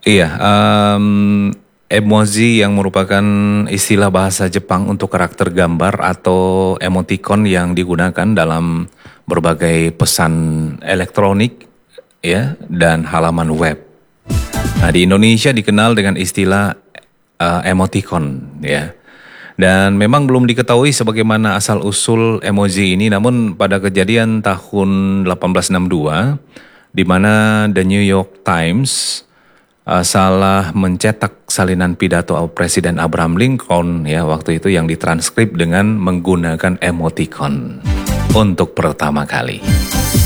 Iya, emoji yang merupakan istilah bahasa Jepang untuk karakter gambar atau emoticon yang digunakan dalam berbagai pesan elektronik ya dan halaman web. Nah, di Indonesia dikenal dengan istilah emoticon ya. Dan memang belum diketahui sebagaimana asal-usul emoji ini, namun pada kejadian tahun 1862, di mana The New York Times salah mencetak salinan pidato Presiden Abraham Lincoln ya waktu itu yang ditranskrip dengan menggunakan emoticon untuk pertama kali.